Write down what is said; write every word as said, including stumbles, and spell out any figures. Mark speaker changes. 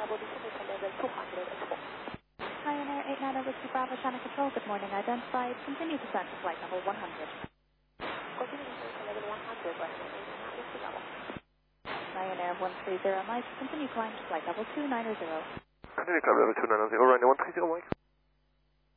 Speaker 1: Ryanair eight nine zero Whiskey Bravo Channel Control, good morning. Identified. Continue descent to flight level one hundred. Ryanair one three zero Mike, continue climb to flight level two nine zero.
Speaker 2: Continue climb level two nine zero, Ryanair one three zero Mike.